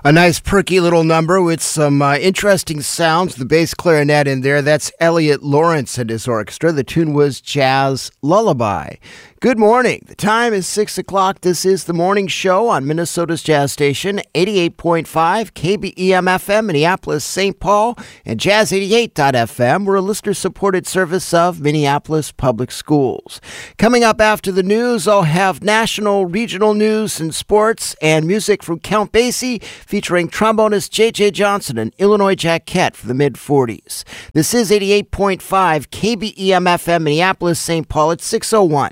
A nice perky little number with some interesting sounds. The bass clarinet in there, that's Elliot Lawrence and his orchestra. The tune was Jazz Lullaby. Good morning. The time is 6 o'clock. This is the morning show on Minnesota's Jazz Station, 88.5 KBEM-FM, Minneapolis, St. Paul, and Jazz88.FM. We're a listener-supported service of Minneapolis Public Schools. Coming up after the news, I'll have national, regional news and sports and music from Count Basie, featuring trombonist J.J. Johnson and Illinois Jacquette for the mid-40s. This is 88.5 KBEM-FM, Minneapolis, St. Paul at 6:01.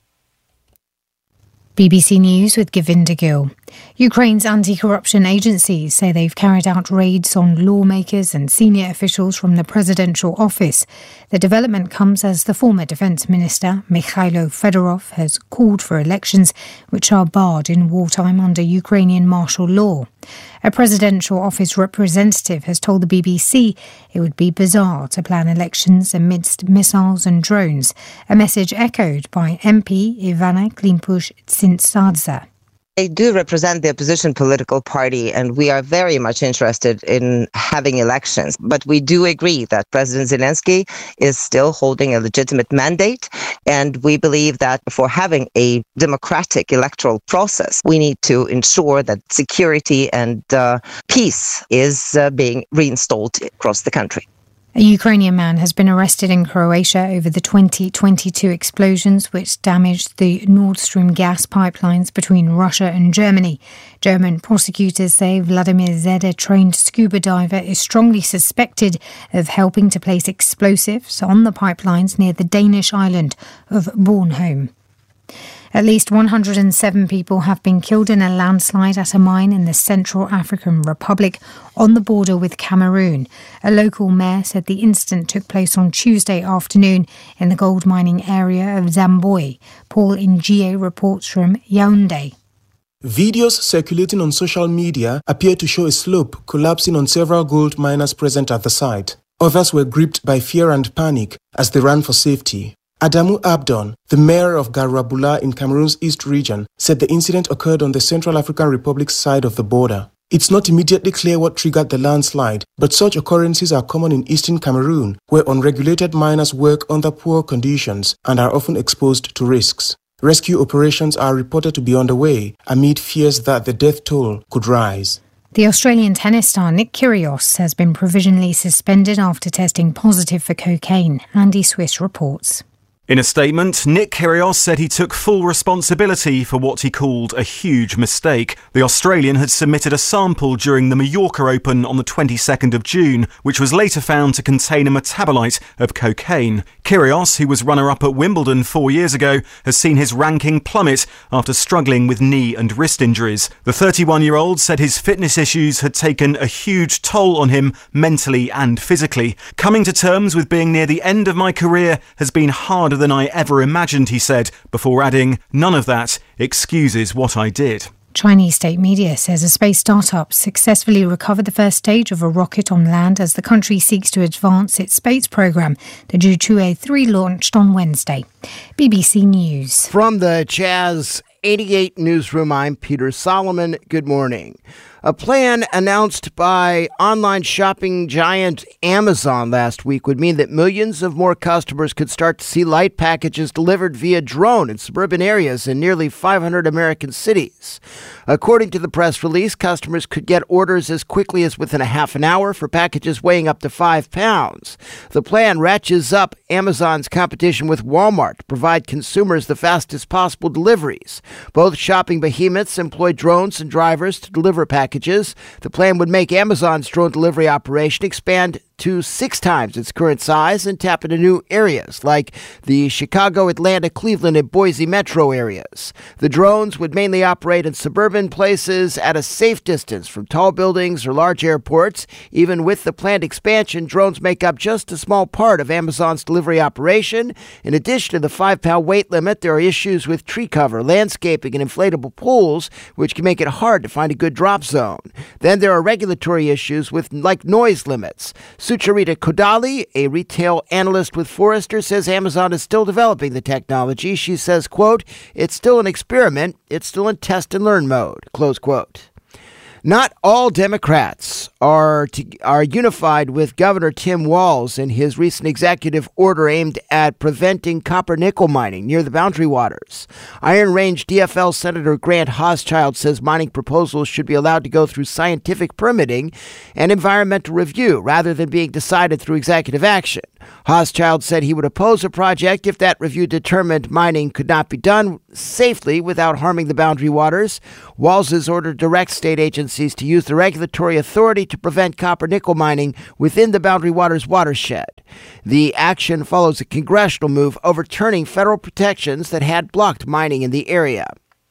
BBC News with Govinda Gill. Ukraine's anti-corruption agencies say they've carried out raids on lawmakers and senior officials from the presidential office. The development comes as the former defence minister, Mikhailo Fedorov, has called for elections which are barred in wartime under Ukrainian martial law. A presidential office representative has told the BBC it would be bizarre to plan elections amidst missiles and drones, a message echoed by MP Ivana Klimpush-Tsintsadze. They do represent the opposition political party, and we are very much interested in having elections. But we do agree that President Zelensky is still holding a legitimate mandate, and we believe that for having a democratic electoral process, we need to ensure that security and peace is being reinstalled across the country. A Ukrainian man has been arrested in Croatia over the 2022 explosions which damaged the Nord Stream gas pipelines between Russia and Germany. German prosecutors say Vladimir Zed, a trained scuba diver, is strongly suspected of helping to place explosives on the pipelines near the Danish island of Bornholm. At least 107 people have been killed in a landslide at a mine in the Central African Republic on the border with Cameroon. A local mayor said the incident took place on Tuesday afternoon in the gold mining area of Zamboy. Paul Ngie reports from Yaoundé. Videos circulating on social media appear to show a slope collapsing on several gold miners present at the site. Others were gripped by fear and panic as they ran for safety. Adamu Abdon, the mayor of Garabula in Cameroon's East region, said the incident occurred on the Central African Republic's side of the border. It's not immediately clear what triggered the landslide, but such occurrences are common in eastern Cameroon, where unregulated miners work under poor conditions and are often exposed to risks. Rescue operations are reported to be underway amid fears that the death toll could rise. The Australian tennis star Nick Kyrgios has been provisionally suspended after testing positive for cocaine. Andy Swiss reports. In a statement, Nick Kyrgios said he took full responsibility for what he called a huge mistake. The Australian had submitted a sample during the Mallorca Open on the 22nd of June, which was later found to contain a metabolite of cocaine. Kyrgios, who was runner-up at Wimbledon 4 years ago, has seen his ranking plummet after struggling with knee and wrist injuries. The 31-year-old said his fitness issues had taken a huge toll on him mentally and physically. Coming to terms with being near the end of my career has been harder than I ever imagined, he said, before adding, none of that excuses what I did. Chinese state media says a space startup successfully recovered the first stage of a rocket on land as the country seeks to advance its space program. The Zhuqiu 3 launched on Wednesday. BBC News. From the Jazz 88 newsroom, I'm Peter Solomon. Good morning. A plan announced by online shopping giant Amazon last week would mean that millions of more customers could start to see light packages delivered via drone in suburban areas in nearly 500 American cities. According to the press release, customers could get orders as quickly as within a half an hour for packages weighing up to 5 pounds. The plan ratchets up Amazon's competition with Walmart to provide consumers the fastest possible deliveries. Both shopping behemoths employ drones and drivers to deliver packages. The plan would make Amazon's drone delivery operation expand to 6 times its current size and tap into new areas like the Chicago, Atlanta, Cleveland, and Boise metro areas. The drones would mainly operate in suburban places at a safe distance from tall buildings or large airports. Even with the planned expansion, drones make up just a small part of Amazon's delivery operation. In addition to the 5-pound weight limit, there are issues with tree cover, landscaping, and inflatable pools, which can make it hard to find a good drop zone. Then there are regulatory issues with like noise limits. Sucharita Kodali, a retail analyst with Forrester, says Amazon is still developing the technology. She says, quote, "It's still an experiment. It's still in test and learn mode," close quote. Not all Democrats are unified with Governor Tim Walz in his recent executive order aimed at preventing copper-nickel mining near the Boundary Waters. Iron Range DFL Senator Grant Hochschild says mining proposals should be allowed to go through scientific permitting and environmental review rather than being decided through executive action. Hochschild said he would oppose a project if that review determined mining could not be done safely without harming the Boundary Waters. Walz's order directs state agencies to use the regulatory authority to prevent copper-nickel mining within the Boundary Waters watershed. The action follows a congressional move overturning federal protections that had blocked mining in the area.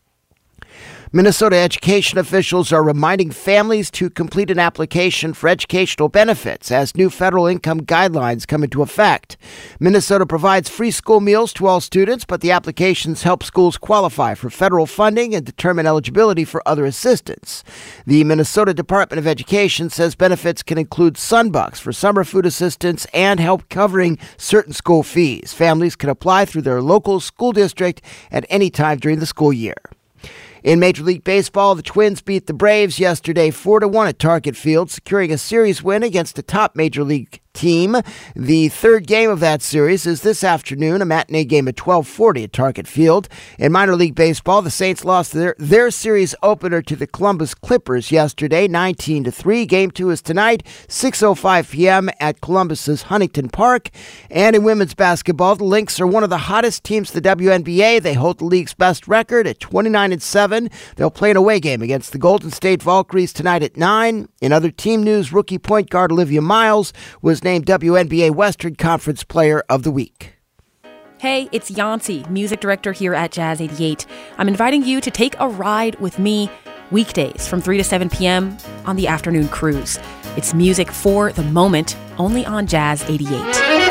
Minnesota education officials are reminding families to complete an application for educational benefits as new federal income guidelines come into effect. Minnesota provides free school meals to all students, but the applications help schools qualify for federal funding and determine eligibility for other assistance. The Minnesota Department of Education says benefits can include sunbucks for summer food assistance and help covering certain school fees. Families can apply through their local school district at any time during the school year. In Major League Baseball, the Twins beat the Braves yesterday 4-1 at Target Field, securing a series win against the top Major League team. The third game of that series is this afternoon, a matinee game at 12:40 at Target Field. In minor league baseball, the Saints lost their series opener to the Columbus Clippers yesterday, 19-3. Game 2 is tonight, 6:05 p.m. at Columbus's Huntington Park. And in women's basketball, the Lynx are one of the hottest teams in the WNBA. They hold the league's best record at 29-7. They'll play an away game against the Golden State Valkyries tonight at 9. In other team news, rookie point guard Olivia Miles was named WNBA Western Conference Player of the Week. Hey, it's Yancy, music director here at Jazz 88. I'm inviting you to take a ride with me weekdays from 3 to 7 p.m. on the afternoon cruise. It's music for the moment, only on Jazz 88.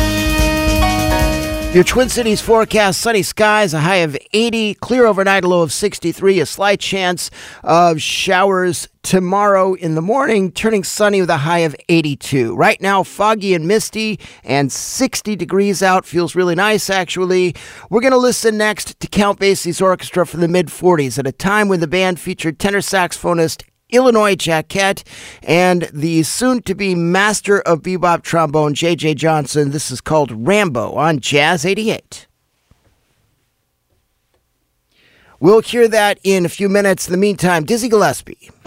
Your Twin Cities forecast: sunny skies, a high of 80, clear overnight, a low of 63, a slight chance of showers tomorrow in the morning, turning sunny with a high of 82. Right now, foggy and misty and 60 degrees out. Feels really nice, actually. We're going to listen next to Count Basie's orchestra from the mid-40s at a time when the band featured tenor saxophonist Illinois Jacquet and the soon-to-be master of bebop trombone, J.J. Johnson. This is called Rambo on Jazz 88. We'll hear that in a few minutes. In the meantime, Dizzy Gillespie.